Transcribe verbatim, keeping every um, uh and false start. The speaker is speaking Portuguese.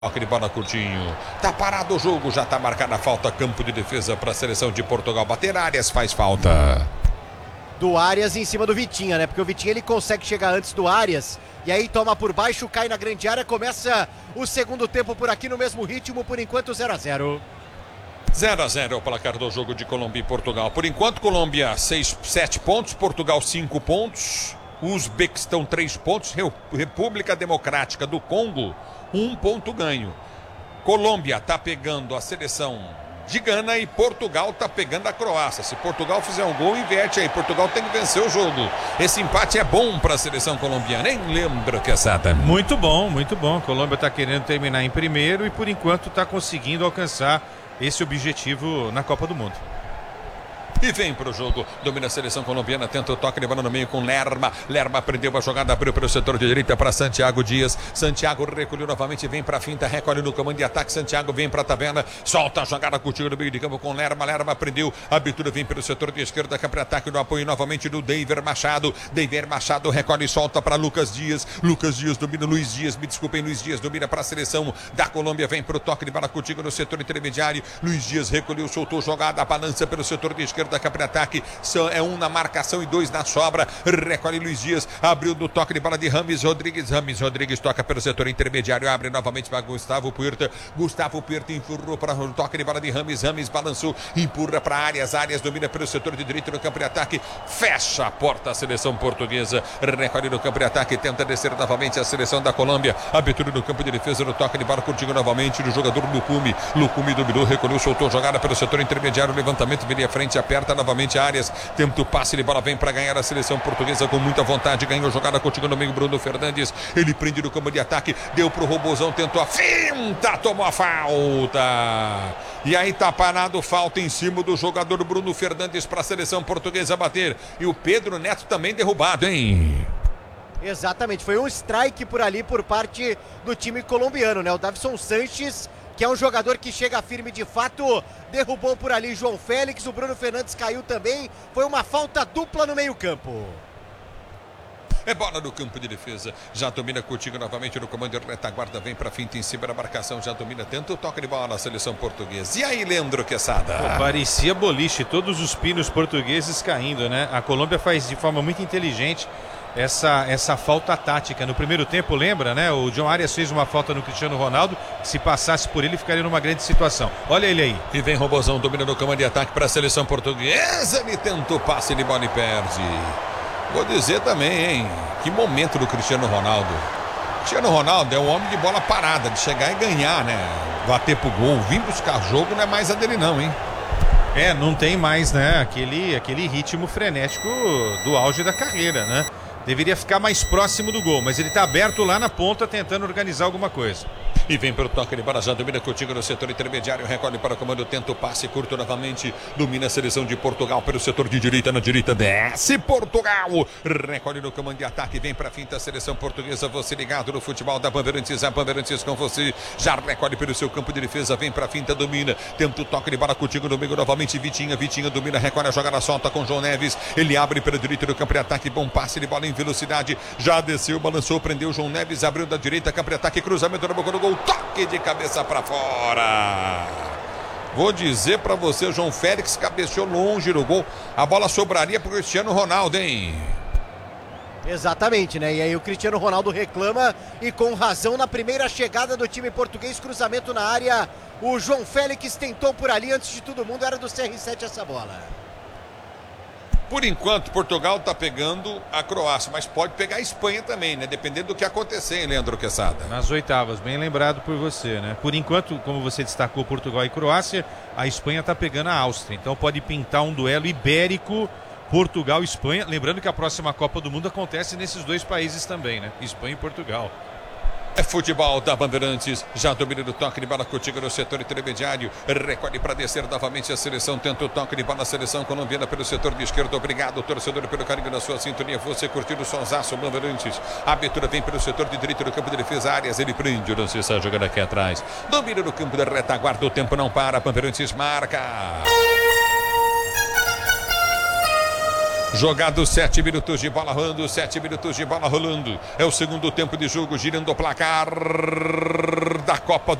Aquele bola curtinho, tá parado o jogo, já tá marcada a falta, campo de defesa para a seleção de Portugal bater. Arias faz falta. Do Arias em cima do Vitinha, né? Porque o Vitinha ele consegue chegar antes do Arias e aí toma por baixo, cai na grande área, começa o segundo tempo por aqui no mesmo ritmo, por enquanto zero a zero. zero a zero é o placar do jogo de Colômbia e Portugal. Por enquanto, Colômbia seis, sete pontos, Portugal cinco pontos, Uzbequistão três pontos, República Democrática do Congo um ponto ganho. Colômbia tá pegando a seleção de Gana e Portugal tá pegando a Croácia. Se Portugal fizer um gol, inverte aí. Portugal tem que vencer o jogo. Esse empate é bom para a seleção colombiana, hein? Lembra que essa... Muito bom, muito bom. A Colômbia tá querendo terminar em primeiro e por enquanto tá conseguindo alcançar esse objetivo na Copa do Mundo. E vem para o jogo, domina a seleção colombiana, tenta o toque, levando no meio com Lerma. Lerma prendeu a jogada, abriu para o setor de direita para Santiago Dias. Santiago recolheu novamente, vem para a finta, recolhe no comando de ataque. Santiago vem para a tabela, solta a jogada contigo no meio de campo com Lerma. Lerma prendeu, a abertura vem pelo setor de esquerda, cá para ataque no apoio novamente do Deiver Machado. Deiver Machado recolhe e solta para Lucas Dias. Lucas Dias domina, Luiz Dias, me desculpem, Luiz Dias domina para a seleção da Colômbia, vem para o toque de bola contigo no setor intermediário. Luiz Dias recolheu, soltou jogada, balança pelo setor de esquerda, cá para ataque, é um na marcação e dois na sobra. Recolhe Luiz Dias, abriu do toque de bola de Rames Rodrigues. Rames Rodrigues toca pelo setor intermediário, abre novamente para Gustavo Puerta. Gustavo Puerta empurrou para o toque de bola de Rames. Rames balançou, empurra para Arias. Arias domina pelo setor de direito no campo de ataque, fecha a porta a seleção portuguesa. Recolhe no campo de ataque, tenta descer novamente a seleção da Colômbia. Abertura no campo de defesa, no toque de bola contigo novamente do jogador Lucumi. Lucumi dominou, recolheu, soltou jogada pelo setor intermediário. Levantamento, viria à frente, aperta novamente Arias, tenta o passe de bola, vem para ganhar a seleção portuguesa com muita vontade, ganhou jogada contigo no meio, Bruno Fernandes, ele prende no campo de ataque, deu pro Robozão, tentou a finta, tomou a falta, e aí tá parado, falta em cima do jogador Bruno Fernandes para a seleção portuguesa bater, e o Pedro Neto também derrubado, hein? Exatamente, foi um strike por ali por parte do time colombiano, né? O Davison Sanches, que é um jogador que chega firme de fato, derrubou por ali João Félix, o Bruno Fernandes caiu também, foi uma falta dupla no meio campo. É bola no campo de defesa, já domina contigo novamente no comando de retaguarda, vem pra finta em cima da marcação, já domina, tenta o toque de bola na seleção portuguesa. E aí, Leandro Quesada? Pô, parecia boliche, todos os pinos portugueses caindo, né? A Colômbia faz de forma muito inteligente essa, essa falta tática. No primeiro tempo, lembra, né? O John Arias fez uma falta no Cristiano Ronaldo, que se passasse por ele ficaria numa grande situação. Olha ele aí. E vem Robozão, domina no comando de ataque para a seleção portuguesa, ele tenta o passe de bola e perde. Vou dizer também, hein? Que momento do Cristiano Ronaldo. Cristiano Ronaldo é um homem de bola parada, de chegar e ganhar, né? Bater pro gol, vir buscar jogo não é mais a dele não, hein? É, não tem mais, né? Aquele, aquele ritmo frenético do auge da carreira, né? Deveria ficar mais próximo do gol, mas ele tá aberto lá na ponta tentando organizar alguma coisa. E vem pelo toque de bola, já domina contigo no setor intermediário, recolhe para o comando, tenta o passe curto novamente, domina a seleção de Portugal pelo setor de direita, na direita desce Portugal, recolhe no comando de ataque, vem para a finta a seleção portuguesa, você ligado no futebol da Bandeirantes, a Bandeirantes com você, já recolhe pelo seu campo de defesa, vem para a finta, domina, tenta o toque de bola contigo no meio novamente, Vitinha, Vitinha domina, recolhe a jogada, solta com João Neves, ele abre pela direita do campo de ataque, bom passe de bola em velocidade, já desceu, balançou, prendeu João Neves, abriu da direita, campo de ataque, cruzamento na boca do gol, toque de cabeça para fora. Vou dizer para você, João Félix cabeceou longe no gol. A bola sobraria para o Cristiano Ronaldo, hein? Exatamente, né? E aí o Cristiano Ronaldo reclama e com razão na primeira chegada do time português, cruzamento na área. O João Félix tentou por ali, antes de todo mundo, era do C R sete essa bola. Por enquanto, Portugal está pegando a Croácia, mas pode pegar a Espanha também, né? Dependendo do que acontecer, hein, Leandro Quesada? Nas oitavas, bem lembrado por você, né? Por enquanto, como você destacou, Portugal e Croácia, a Espanha está pegando a Áustria. Então pode pintar um duelo ibérico, Portugal e Espanha. Lembrando que a próxima Copa do Mundo acontece nesses dois países também, né? Espanha e Portugal. É futebol da Bandeirantes, já domina do toque de bola contigo no setor intermediário, recolhe para descer novamente a seleção, tenta o toque de bola na seleção colombiana pelo setor de esquerda, obrigado torcedor pelo carinho da sua sintonia, você curtindo o sonsaço Bandeirantes, a abertura vem pelo setor de direito do campo de defesa, Arias, ele prende, o lance está jogando aqui atrás, domina no campo da retaguarda, o tempo não para, Bandeirantes marca. Jogados sete minutos de bola rolando, sete minutos de bola rolando. É o segundo tempo de jogo, girando o placar da Copa do